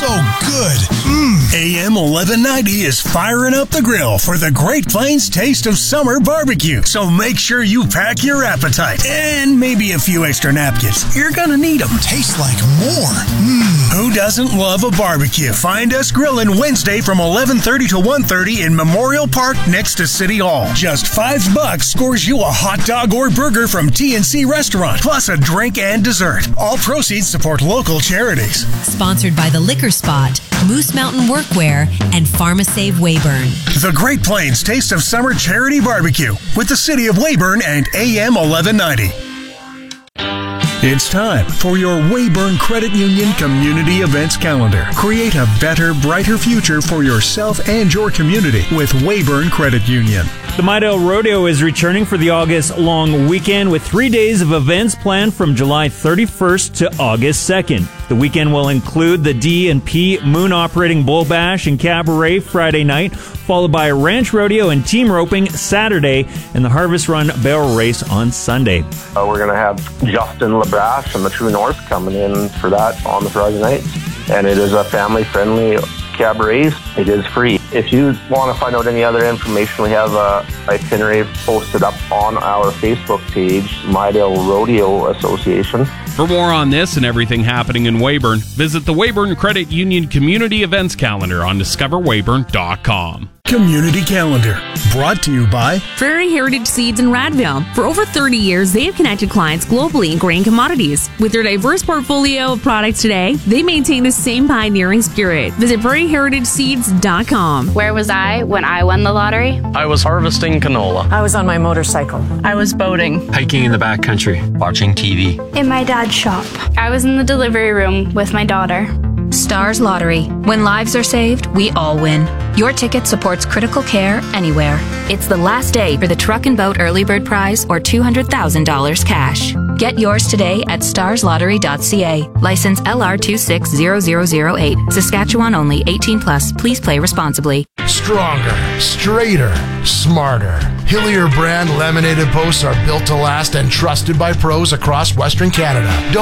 so good. AM 1190 is firing up the grill for the Great Plains Taste of Summer Barbecue. So make sure you pack your appetite and maybe a few extra napkins. You're gonna need them. Tastes like more. Who doesn't love a barbecue? Find us grilling Wednesday from 11:30 to 1:30 in Memorial Park next to City Hall. Just $5 scores you a hot dog or burger from T&C Restaurant, plus a drink and dessert. All proceeds support local charities. Sponsored by The Liquor Spot, Moose Mountain Workwear, and PharmaSave Weyburn. The Great Plains Taste of Summer Charity Barbecue with the City of Weyburn and AM 1190. It's time for your Weyburn Credit Union Community Events Calendar. Create a better, brighter future for yourself and your community with Weyburn Credit Union. The Midale Rodeo is returning for the August long weekend with 3 days of events planned from July 31st to August 2nd. The weekend will include the D&P Moon Operating Bull Bash and Cabaret Friday night, followed by a ranch rodeo and team roping Saturday, and the Harvest Run Barrel Race on Sunday. We're going to have Justin LeBrache from the True North coming in for that on the Friday night. And it is a family-friendly cabaret. It is free. If you want to find out any other information, we have a itinerary posted up on our Facebook page, Midale Rodeo Association. For more on this and everything happening in Weyburn, visit the Weyburn Credit Union Community Events Calendar on discoverweyburn.com. Community Calendar, brought to you by Prairie Heritage Seeds in Radville. For over 30 years, they have connected clients globally in grain commodities. With their diverse portfolio of products today, they maintain the same pioneering spirit. Visit prairierheritageseeds.com. Where was I when I won the lottery? I was harvesting canola. I was on my motorcycle. I was boating. Hiking in the backcountry. Watching TV. In my dad's shop. I was in the delivery room with my daughter. Stars Lottery. When lives are saved, we all win. Your ticket supports critical care anywhere. It's the last day for the Truck and Boat Early Bird Prize or $200,000 cash. Get yours today at starslottery.ca. License LR260008. Saskatchewan only. 18 plus. Please play responsibly. Stronger, straighter, smarter. Hillier brand laminated posts are built to last and trusted by pros across Western Canada.